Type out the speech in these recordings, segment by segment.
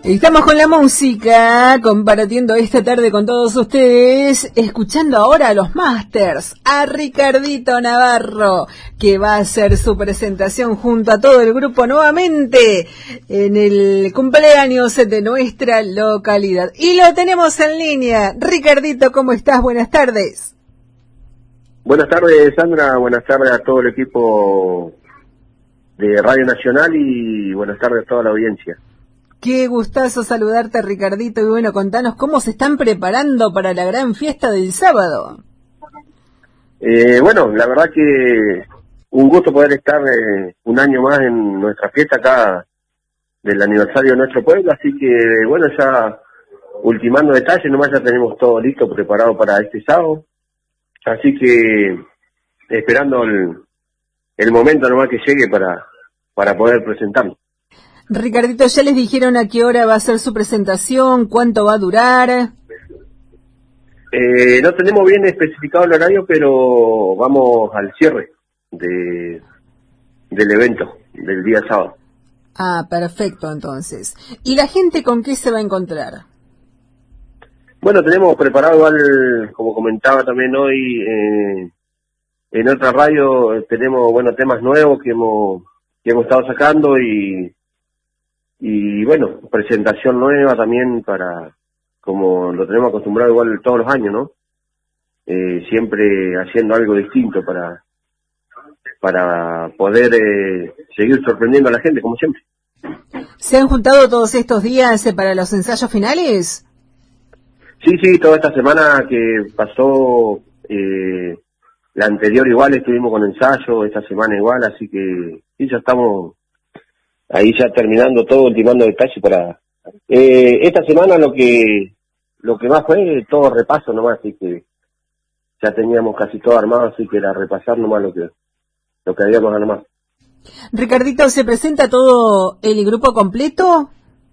Estamos con la música, compartiendo esta tarde con todos ustedes, escuchando ahora a los Masters, a Ricardito Navarro, que va a hacer su presentación junto a todo el grupo nuevamente en el cumpleaños de nuestra localidad. Y lo tenemos en línea. Ricardito, ¿cómo estás? Buenas tardes. Buenas tardes, Sandra. Buenas tardes a todo el equipo de Radio Nacional y buenas tardes a toda la audiencia. Qué gustazo saludarte, Ricardito, y bueno, contanos cómo se están preparando para la gran fiesta del sábado. Bueno, la verdad que un gusto poder estar un año más en nuestra fiesta acá del aniversario de nuestro pueblo, así que bueno, ya ultimando detalles, nomás ya tenemos todo listo, preparado para este sábado, así que esperando el momento nomás que llegue para poder presentarlo. Ricardito, ¿ya les dijeron a qué hora va a ser su presentación? ¿Cuánto va a durar? No tenemos bien especificado el horario, pero vamos al cierre del evento, del día sábado. Ah, perfecto, entonces. ¿Y la gente con qué se va a encontrar? Bueno, tenemos preparado igual, como comentaba también hoy, en otra radio, tenemos, bueno, temas nuevos que hemos estado sacando y bueno, presentación nueva también para, como lo tenemos acostumbrado igual todos los años, ¿no? Siempre haciendo algo distinto para poder seguir sorprendiendo a la gente, como siempre. ¿Se han juntado todos estos días para los ensayos finales? Sí, toda esta semana que pasó, la anterior igual estuvimos con ensayo, esta semana igual, así que sí, ya estamos ahí ya terminando todo, ultimando detalles para esta semana lo que más fue todo repaso nomás, así que ya teníamos casi todo armado, así que era repasar nomás lo que habíamos armado. Ricardito, ¿se presenta todo el grupo completo?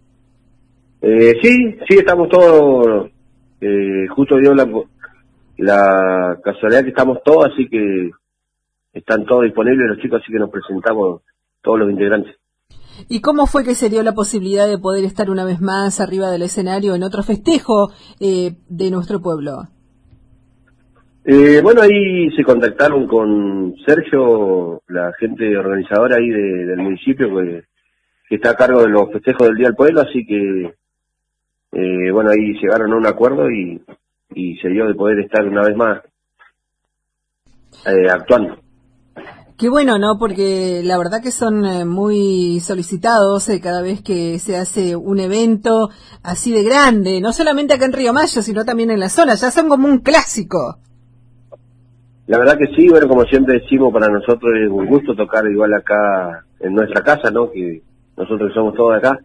Sí, estamos todos, justo dio la casualidad que estamos todos, así que están todos disponibles los chicos, así que nos presentamos todos los integrantes. ¿Y cómo fue que se dio la posibilidad de poder estar una vez más arriba del escenario en otro festejo de nuestro pueblo? Bueno, ahí se contactaron con Sergio, la gente organizadora ahí del municipio que está a cargo de los festejos del Día del Pueblo, así que bueno, ahí llegaron a un acuerdo y se dio de poder estar una vez más actuando. Qué bueno, ¿no? Porque la verdad que son muy solicitados cada vez que se hace un evento así de grande, no solamente acá en Río Mayo, sino también en la zona, ya son como un clásico. La verdad que sí, bueno, como siempre decimos, para nosotros es un gusto tocar igual acá en nuestra casa, ¿no? Que nosotros somos todos de acá.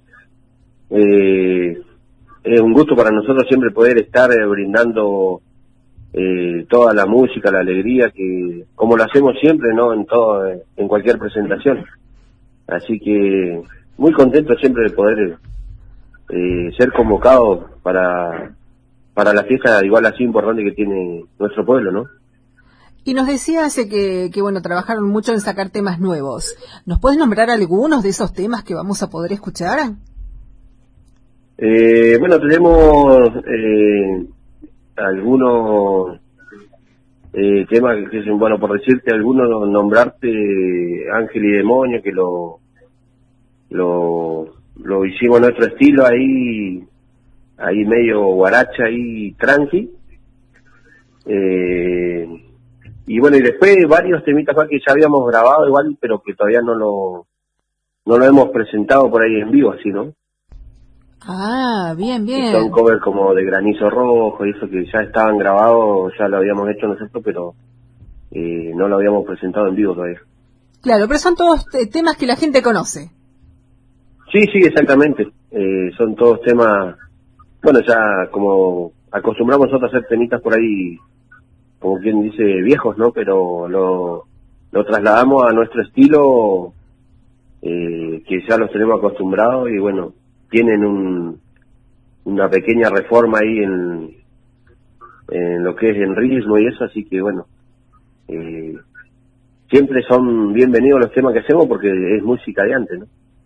Es un gusto para nosotros siempre poder estar brindando toda la música, la alegría, que como lo hacemos siempre, ¿no? En cualquier presentación. Así que muy contento siempre de poder ser convocado para la fiesta igual así importante que tiene nuestro pueblo, ¿no? Y nos decías que bueno, trabajaron mucho en sacar temas nuevos. ¿Nos puedes nombrar algunos de esos temas que vamos a poder escuchar? Bueno, tenemos algunos temas que son, bueno, por decirte algunos, nombrarte Ángel y Demonio, que lo hicimos a nuestro estilo, ahí medio guaracha, ahí tranqui. Y bueno, y después varios temitas más que ya habíamos grabado igual, pero que todavía no lo hemos presentado por ahí en vivo, así, ¿no? Ah, bien. Son covers como de Granizo Rojo y eso que ya estaban grabados, ya lo habíamos hecho nosotros, pero no lo habíamos presentado en vivo todavía. Claro, pero son todos temas que la gente conoce. Sí, exactamente. Son todos temas, bueno, ya como acostumbramos nosotros a hacer temitas por ahí, como quien dice, viejos, ¿no? Pero lo trasladamos a nuestro estilo, que ya los tenemos acostumbrados y bueno, tienen una pequeña reforma ahí en lo que es en ritmo y eso, así que bueno, siempre son bienvenidos los temas que hacemos porque es música de antes, ¿no?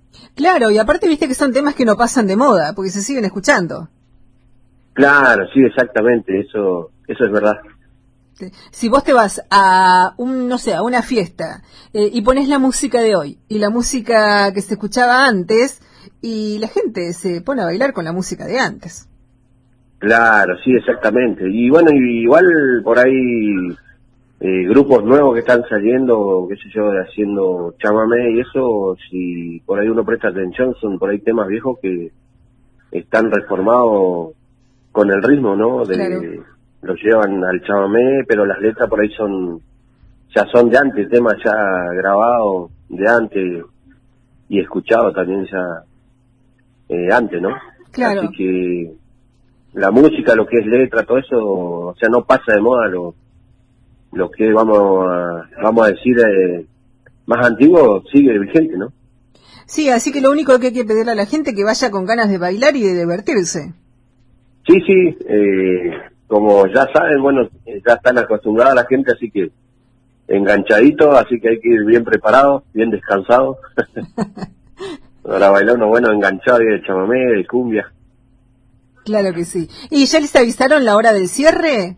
Claro, y aparte viste que son temas que no pasan de moda, porque se siguen escuchando. Claro, sí, exactamente, eso es verdad. Si vos te vas a no sé, a una fiesta y pones la música de hoy y la música que se escuchaba antes y la gente se pone a bailar con la música de antes. Claro, sí, exactamente. Y bueno, igual por ahí grupos nuevos que están saliendo, qué sé yo, haciendo chamamé y eso, si por ahí uno presta atención, son por ahí temas viejos que están reformados con el ritmo, ¿no? Claro. Los llevan al chamamé, pero las letras por ahí ya son de antes, temas ya grabados de antes y escuchados también ya antes, ¿no? Claro. Así que la música, lo que es letra, todo eso, o sea, no pasa de moda. Lo que vamos a decir más antiguo sigue vigente, ¿no? Sí, así que lo único que hay que pedirle a la gente es que vaya con ganas de bailar y de divertirse. Sí, como ya saben, bueno, ya están acostumbrados la gente, así que enganchadito, así que hay que ir bien preparado, bien descansado, para bailar uno bueno enganchado de chamamé, de cumbia. Claro que sí. ¿Y ya les avisaron la hora del cierre?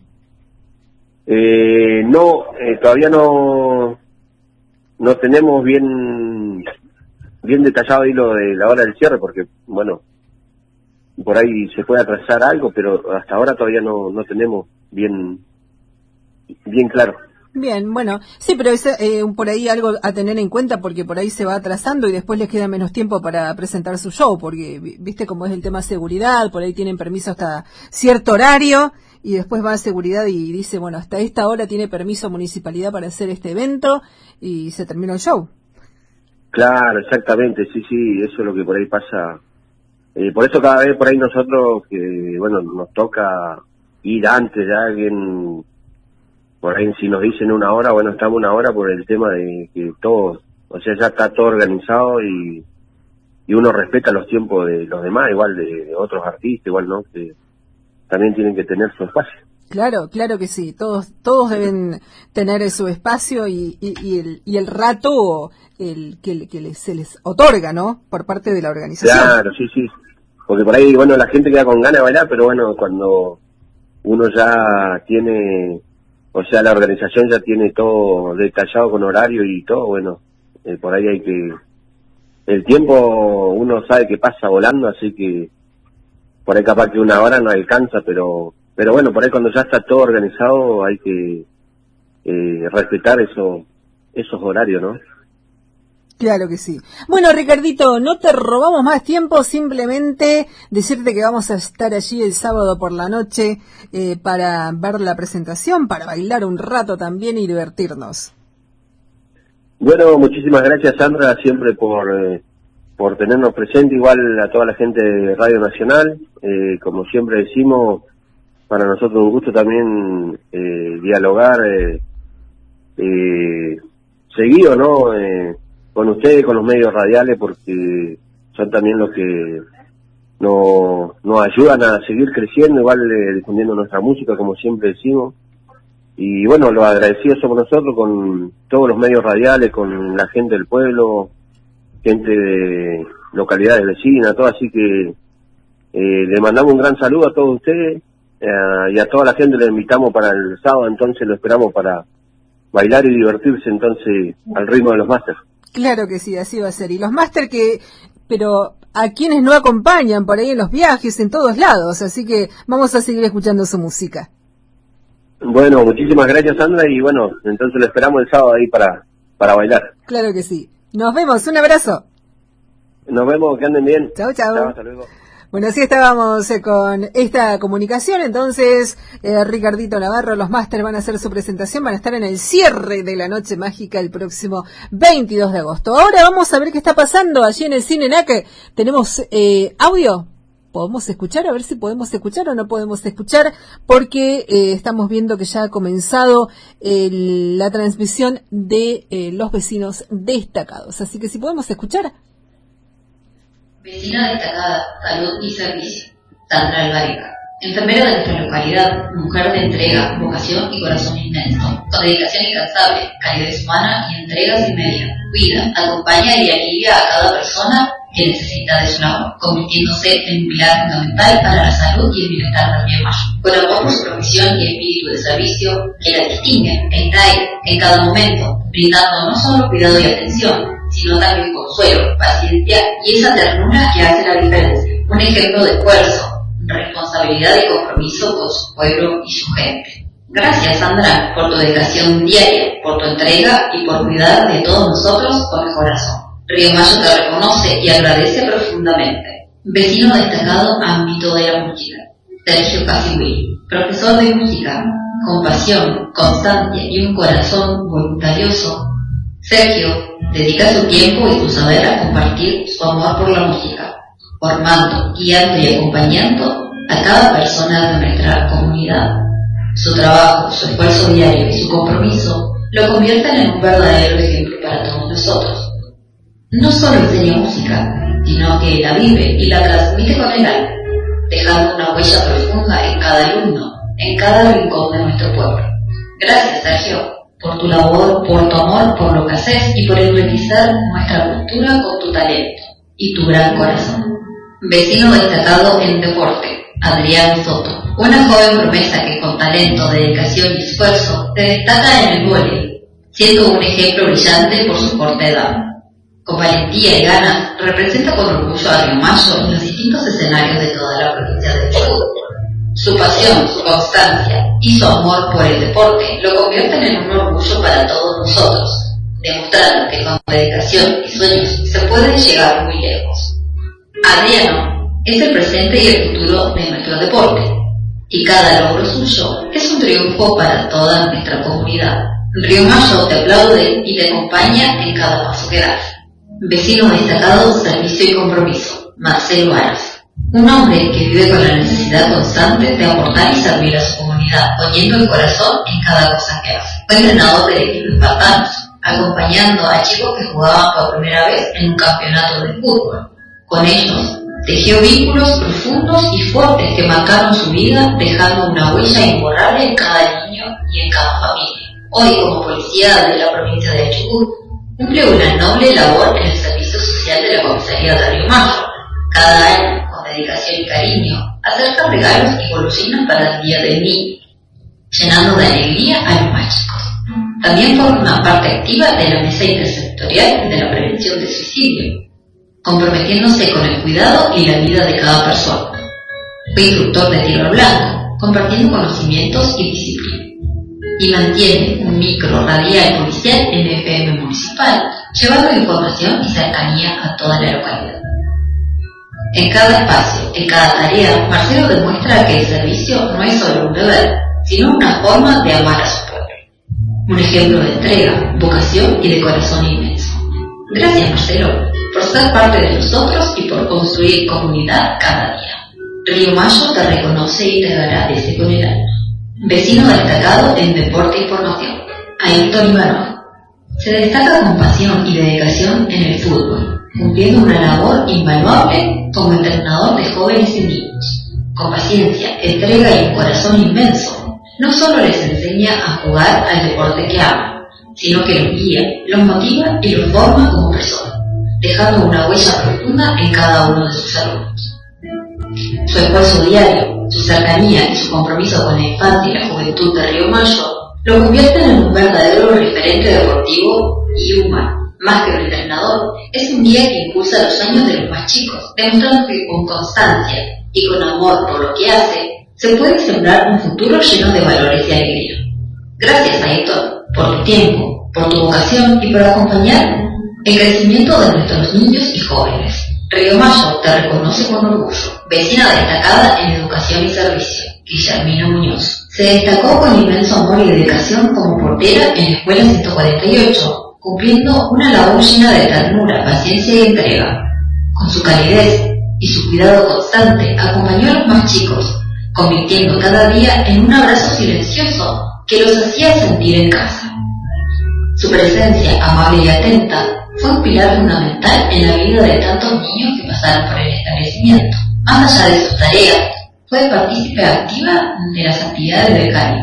No, todavía no tenemos bien detallado ahí lo de la hora del cierre, porque, bueno, por ahí se puede atrasar algo, pero hasta ahora todavía no tenemos bien claro. Bien, bueno, sí, pero es por ahí algo a tener en cuenta porque por ahí se va atrasando y después les queda menos tiempo para presentar su show, porque viste cómo es el tema seguridad, por ahí tienen permiso hasta cierto horario y después va a seguridad y dice, bueno, hasta esta hora tiene permiso municipalidad para hacer este evento y se terminó el show. Claro, exactamente, sí, eso es lo que por ahí pasa. Por eso cada vez por ahí nosotros, que bueno, nos toca ir antes de alguien, por ahí si nos dicen una hora, bueno, estamos una hora por el tema de que todo, o sea, ya está todo organizado y uno respeta los tiempos de los demás, igual de otros artistas, igual, ¿no? Que también tienen que tener su espacio. Claro que sí, todos deben tener su espacio y el rato que se les otorga, ¿no? Por parte de la organización. Claro, sí, porque por ahí, bueno, la gente queda con ganas de bailar, pero bueno, cuando uno ya tiene, o sea, la organización ya tiene todo detallado con horario y todo, bueno, por ahí hay que, el tiempo uno sabe que pasa volando, así que por ahí capaz que una hora no alcanza, pero bueno, por ahí cuando ya está todo organizado hay que respetar esos horarios, ¿no? Claro que sí. Bueno, Ricardito, no te robamos más tiempo, simplemente decirte que vamos a estar allí el sábado por la noche para ver la presentación, para bailar un rato también y divertirnos. Bueno, muchísimas gracias, Sandra, siempre por tenernos presente, igual a toda la gente de Radio Nacional. Como siempre decimos, para nosotros un gusto también dialogar seguido, ¿no? Con ustedes, con los medios radiales, porque son también los que nos ayudan a seguir creciendo, igual difundiendo nuestra música, como siempre decimos. Y bueno, los agradecidos somos nosotros con todos los medios radiales, con la gente del pueblo, gente de localidades vecinas, todo, así que le mandamos un gran saludo a todos ustedes y a toda la gente le invitamos para el sábado, entonces lo esperamos para bailar y divertirse entonces al ritmo de los másters. Claro que sí, así va a ser. Y los máster pero a quienes no acompañan por ahí en los viajes, en todos lados, así que vamos a seguir escuchando su música. Bueno, muchísimas gracias, Sandra, y bueno, entonces lo esperamos el sábado ahí para bailar. Claro que sí. Nos vemos, un abrazo. Nos vemos, que anden bien. Chau. Hasta luego. Bueno, así estábamos con esta comunicación, entonces Ricardito Navarro, los máster van a hacer su presentación, van a estar en el cierre de la Noche Mágica el próximo 22 de agosto. Ahora vamos a ver qué está pasando allí en el Cine Naque. ¿Tenemos audio? ¿Podemos escuchar? A ver si podemos escuchar o no podemos escuchar, porque estamos viendo que ya ha comenzado la transmisión de los vecinos destacados. Así que si podemos escuchar. Vecina destacada, salud y servicio. Sandra Alvarenga. Enfermera de nuestra localidad, mujer de entrega, vocación y corazón inmenso, con dedicación incansable, calidez humana y entrega sin medida. Cuida, acompaña y alivia a cada persona que necesita de su labor, convirtiéndose en un pilar fundamental para la salud y el bienestar del Río Mayo. Con amor por su profesión y espíritu de servicio que la distingue, está ahí en cada momento, brindando no solo cuidado y atención, sino también consuelo, paciencia y esa ternura que hace la diferencia. Un ejemplo de esfuerzo, responsabilidad y compromiso con su pueblo y su gente. Gracias, Sandra, por tu dedicación diaria, por tu entrega y por cuidar de todos nosotros con el corazón. Río Mayo te reconoce y agradece profundamente. Vecino destacado ámbito de la música, Sergio Casiwilli, profesor de música, con pasión, constancia y un corazón voluntarioso. Sergio dedica su tiempo y su saber a compartir su amor por la música, formando, guiando y acompañando a cada persona de nuestra comunidad. Su trabajo, su esfuerzo diario y su compromiso lo convierten en un verdadero ejemplo para todos nosotros. No solo enseña música, sino que la vive y la transmite con el alma, dejando una huella profunda en cada alumno, en cada rincón de nuestro pueblo. Gracias, Sergio, por tu labor, por tu amor, por lo que haces y por enriquecer nuestra cultura con tu talento y tu gran corazón. Vecino destacado en deporte, Adrián Soto, una joven promesa que con talento, dedicación y esfuerzo se destaca en el vóley, siendo un ejemplo brillante por su corta edad. Con valentía y ganas, representa con orgullo a Río Mayo en los distintos escenarios de toda la provincia de Chubut. Su pasión, su constancia y su amor por el deporte lo convierten en un orgullo para todos nosotros, demostrando que con dedicación y sueños se puede llegar muy lejos. Adriano es el presente y el futuro de nuestro deporte, y cada logro suyo es un triunfo para toda nuestra comunidad. Río Mayo te aplaude y te acompaña en cada paso que das. Vecino destacado, servicio y compromiso, Marcelo Aras. Un hombre que vive con la necesidad constante de aportar y servir a su comunidad, poniendo el corazón en cada cosa que hace. Fue entrenador del equipo espartanos, acompañando a chicos que jugaban por primera vez en un campeonato de fútbol. Con ellos, tejió vínculos profundos y fuertes que marcaron su vida, dejando una huella imborrable en cada niño y en cada familia. Hoy, como policía de la provincia de Chubut, cumple una noble labor en el servicio social de la comisaría de Río Mayo. Cada año, con dedicación y cariño, acerca regalos y golosinas para el Día del Niño, llenando de alegría a los más chicos. También forma parte activa de la mesa intersectorial de la prevención del suicidio, comprometiéndose con el cuidado y la vida de cada persona. Fue instructor de tiro al blanco, compartiendo conocimientos y disciplina. Y mantiene un micro radial policial en FM municipal, llevando información y cercanía a toda la localidad. En cada espacio, en cada tarea, Marcelo demuestra que el servicio no es solo un deber, sino una forma de amar a su pueblo. Un ejemplo de entrega, vocación y de corazón inmenso. Gracias, Marcelo, por ser parte de nosotros y por construir comunidad cada día. Río Mayo te reconoce y te agradece con el alma. Vecino destacado en deporte y formación, Ayrton Ivanov. Se destaca con pasión y dedicación en el fútbol, cumpliendo una labor invaluable como entrenador de jóvenes y niños. Con paciencia, entrega y un corazón inmenso, no solo les enseña a jugar al deporte que aman, sino que los guía, los motiva y los forma como personas, dejando una huella profunda en cada uno de sus alumnos. Su esfuerzo diario, su cercanía y su compromiso con la infancia y la juventud de Río Mayo lo convierten en un verdadero referente deportivo y humano. Más que un entrenador, es un guía que impulsa los sueños de los más chicos, demostrando que con constancia y con amor por lo que hace, se puede sembrar un futuro lleno de valores y alegría. Gracias, Ayrton, por tu tiempo, por tu vocación y por acompañar el crecimiento de nuestros niños y jóvenes. Río Mayo te reconoce con orgullo. Vecina destacada en educación y servicio, Guillermina Muñoz. Se destacó con inmenso amor y dedicación como portera en la Escuela 148, cumpliendo una labor llena de ternura, paciencia y entrega. Con su calidez y su cuidado constante, acompañó a los más chicos, convirtiendo cada día en un abrazo silencioso que los hacía sentir en casa. Su presencia amable y atenta fue un pilar fundamental en la vida de tantos niños que pasaron por el establecimiento. Más allá de sus tareas, fue partícipe activa de las actividades de Caritas,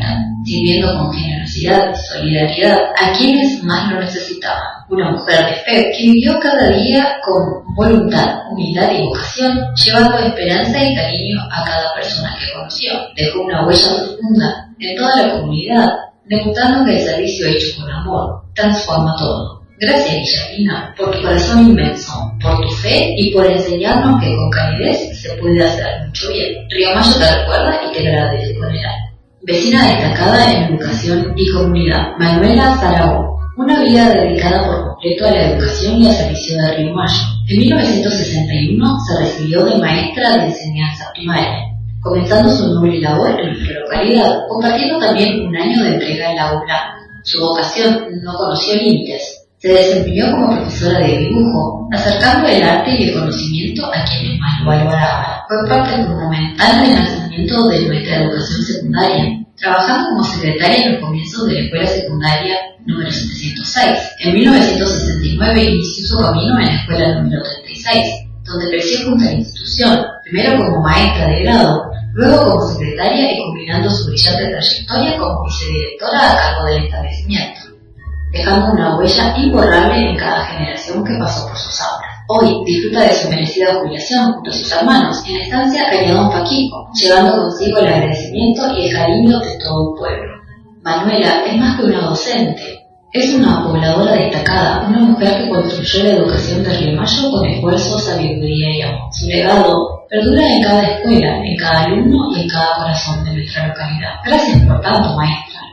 sirviendo con generosidad y solidaridad a quienes más lo necesitaban. Una mujer de fe que vivió cada día con voluntad, humildad y vocación, llevando esperanza y cariño a cada persona que conoció. Dejó una huella profunda en toda la comunidad, demostrando que el servicio hecho con amor transforma todo. Gracias, Guillermina, por tu corazón inmenso, por tu fe y por enseñarnos que con calidez se puede hacer mucho bien. Río Mayo te recuerda y te agradece con el alma. Vecina destacada en educación y comunidad, Manuela Zaragoza. Una vida dedicada por completo a la educación y al servicio de Río Mayo. En 1961 se recibió de maestra de enseñanza primaria, comenzando su noble labor en nuestra localidad, compartiendo también un año de entrega en la aula. Su vocación no conoció límites. Se desempeñó como profesora de dibujo, acercando el arte y el conocimiento a quienes más lo valoraban. Fue parte fundamental del nacimiento de nuestra educación secundaria, trabajando como secretaria en los comienzos de la escuela secundaria número 706. En 1969 inició su camino en la escuela número 36, donde creció junto a la institución, primero como maestra de grado, luego como secretaria y combinando su brillante trayectoria como vicedirectora a cargo del establecimiento, dejando una huella imborrable en cada generación que pasó por sus aulas. Hoy disfruta de su merecida jubilación junto a sus hermanos en la estancia Cañadón Paquico, llevando consigo el agradecimiento y el cariño de todo un pueblo. Manuela es más que una docente, es una pobladora destacada, una mujer que construyó la educación de Río Mayo con esfuerzo, sabiduría y amor. Su legado perdura en cada escuela, en cada alumno y en cada corazón de nuestra localidad. Gracias por tanto, maestra.